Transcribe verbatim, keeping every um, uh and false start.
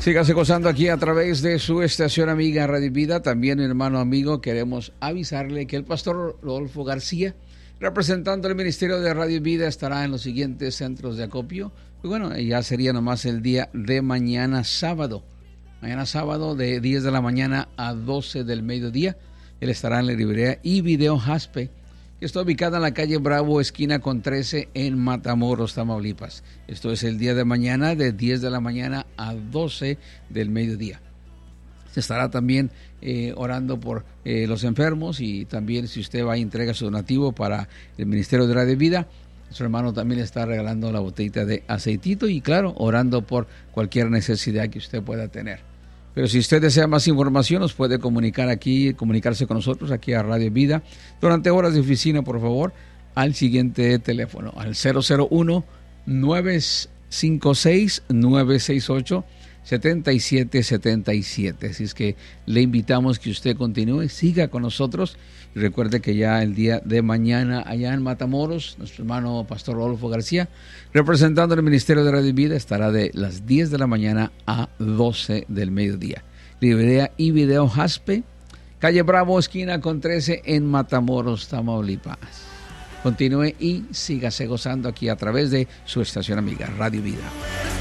Sígase gozando aquí a través de su estación amiga Radio Vida. También, hermano amigo, queremos avisarle que el pastor Rodolfo García, representando el Ministerio de Radio Vida, estará en los siguientes centros de acopio. Y bueno, ya sería nomás el día de mañana sábado. Mañana sábado de diez de la mañana a doce del mediodía. Él estará en la librería y video Jaspe, que está ubicada en la calle Bravo, esquina con trece, en Matamoros, Tamaulipas. Esto es el día de mañana, de diez de la mañana a doce del mediodía. Se estará también eh, orando por eh, los enfermos, y también si usted va a entregar su donativo para el Ministerio de Radio Vida, su hermano también le está regalando la botellita de aceitito y, claro, orando por cualquier necesidad que usted pueda tener. Pero si usted desea más información, nos puede comunicar aquí, comunicarse con nosotros aquí a Radio Vida durante horas de oficina, por favor, al siguiente teléfono, al cero cero uno, nueve cinco seis, nueve seis ocho, siete siete siete siete. Así es que le invitamos que usted continúe, siga con nosotros. Y recuerde que ya el día de mañana, allá en Matamoros, nuestro hermano Pastor Rodolfo García, representando el Ministerio de Radio y Vida, estará de las diez de la mañana a doce del mediodía. Librería y video Jaspe, calle Bravo, esquina con trece, en Matamoros, Tamaulipas. Continúe y sígase gozando aquí a través de su estación amiga Radio Vida.